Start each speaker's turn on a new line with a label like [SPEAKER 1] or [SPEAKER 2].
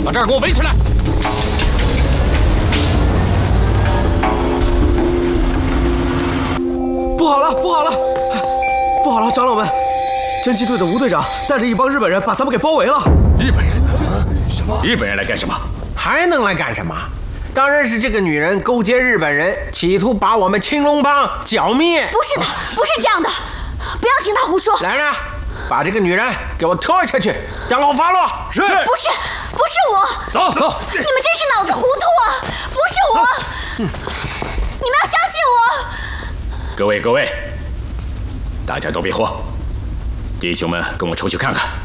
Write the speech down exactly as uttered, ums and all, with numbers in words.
[SPEAKER 1] 把这儿给我围起来！
[SPEAKER 2] 不好了，不好了，不好了，长老们，侦缉队的吴队长带着一帮日本人把咱们给包围了。
[SPEAKER 1] 日本人？什么？日本人来干什么？
[SPEAKER 3] 还能来干什么？当然是这个女人勾结日本人，企图把我们青龙帮剿灭。
[SPEAKER 4] 不是的，不是这样的，不要听他胡说。
[SPEAKER 3] 来人，把这个女人给我拖下去，当我发落。
[SPEAKER 1] 是。
[SPEAKER 4] 不是，不是我。
[SPEAKER 1] 走走。
[SPEAKER 4] 你们真是脑子糊涂啊！不是我，嗯、你们要相信我。
[SPEAKER 1] 各位各位，大家都别慌，弟兄们跟我出去看看。